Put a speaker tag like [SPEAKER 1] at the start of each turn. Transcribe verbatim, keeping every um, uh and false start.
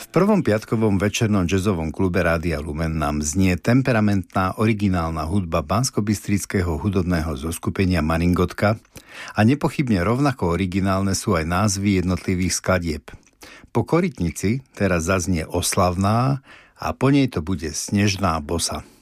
[SPEAKER 1] V prvom piatkovom večernom jazzovom klube Rádia Lumen nám znie temperamentná originálna hudba banskobystrického hudobného zoskupenia Maringotka a nepochybne rovnako originálne sú aj názvy jednotlivých skladieb. Po Korytnici teraz zaznie Oslavná a po nej to bude Snežná bosa.